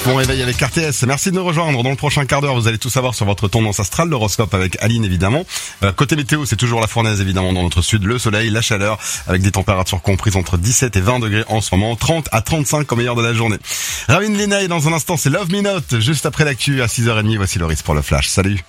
Bon réveil avec RTS. Merci de nous rejoindre. Dans le prochain quart d'heure, vous allez tout savoir sur votre tendance astrale, l'horoscope avec Aline évidemment. Côté météo, c'est toujours la fournaise évidemment dans notre sud, le soleil, la chaleur, avec des températures comprises entre 17 et 20 degrés en ce moment, 30 à 35 au meilleur de la journée. Ravin Lena et dans un instant, c'est Love Me Not, juste après l'actu à 6h30. Voici Loris pour le Flash. Salut.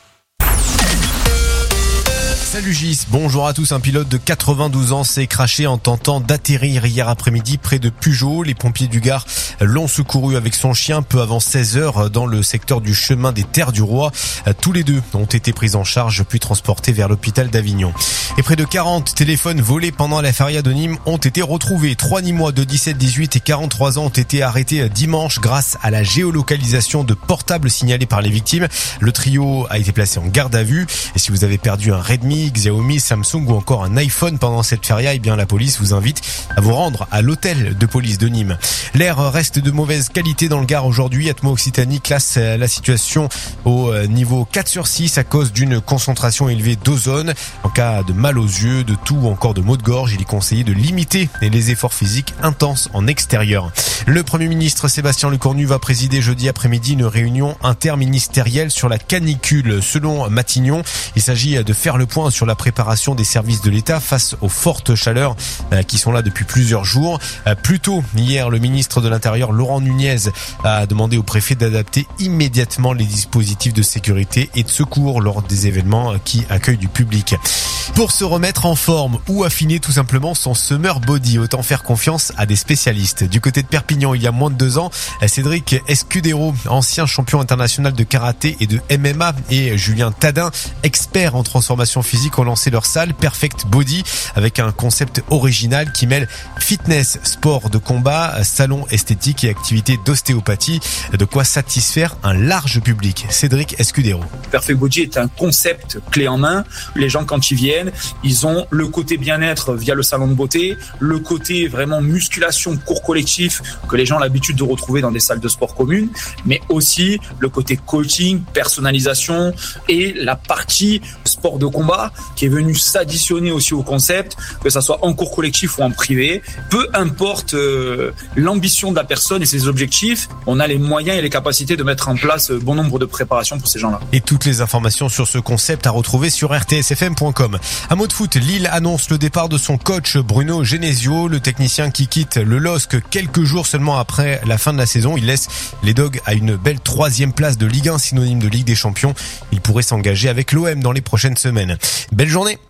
Salut Gis, bonjour à tous. Un pilote de 92 ans s'est craché en tentant d'atterrir hier après-midi près de Pugeot. Les pompiers du Gard l'ont secouru avec son chien peu avant 16h dans le secteur du chemin des Terres du Roi. Tous les deux ont été pris en charge puis transportés vers l'hôpital d'Avignon. Et près de 40 téléphones volés pendant la feria de Nîmes ont été retrouvés. 3 Nîmois de 17, 18 et 43 ans ont été arrêtés dimanche grâce à la géolocalisation de portables signalés par les victimes. Le trio a été placé en garde à vue. Et si vous avez perdu un Redmi, Xiaomi, Samsung ou encore un iPhone pendant cette feria, eh bien la police vous invite à vous rendre à l'hôtel de police de Nîmes. L'air reste de mauvaise qualité dans le Gard aujourd'hui. Atmo Occitanie classe la situation au niveau 4/6 à cause d'une concentration élevée d'ozone. En cas de mal aux yeux, de toux ou encore de maux de gorge, il est conseillé de limiter les efforts physiques intenses en extérieur. Le Premier ministre Sébastien Lecornu va présider jeudi après-midi une réunion interministérielle sur la canicule. Selon Matignon, il s'agit de faire le point sur la préparation des services de l'État face aux fortes chaleurs qui sont là depuis plusieurs jours. Plus tôt, hier, le ministre de l'Intérieur, Laurent Nunez, a demandé au préfet d'adapter immédiatement les dispositifs de sécurité et de secours lors des événements qui accueillent du public. Pour se remettre en forme ou affiner tout simplement son summer body, autant faire confiance à des spécialistes. Du côté de Perpignan, il y a moins de 2 ans, Cédric Escudero, ancien champion international de karaté et de MMA, et Julien Tadin, expert en transformation physique, ont lancé leur salle Perfect Body avec un concept original qui mêle fitness, sport de combat, salon esthétique et activité d'ostéopathie. De quoi satisfaire un large public. Cédric Escudero. Perfect Body est un concept clé en main. Les gens, quand ils viennent, ils ont le côté bien-être via le salon de beauté, le côté vraiment musculation, cours collectif que les gens ont l'habitude de retrouver dans des salles de sport communes, mais aussi le côté coaching, personnalisation et la partie sport de combat qui est venu s'additionner aussi au concept, que ça soit en cours collectif ou en privé. Peu importe l'ambition de la personne et ses objectifs, on a les moyens et les capacités de mettre en place bon nombre de préparations pour ces gens-là. Et toutes les informations sur ce concept à retrouver sur rtsfm.com. Un mot de foot, Lille annonce le départ de son coach Bruno Genesio, le technicien qui quitte le LOSC quelques jours seulement après la fin de la saison. Il laisse les Dogs à une belle 3e place de Ligue 1, synonyme de Ligue des Champions. Il pourrait s'engager avec l'OM dans les prochaines semaines. Belle journée.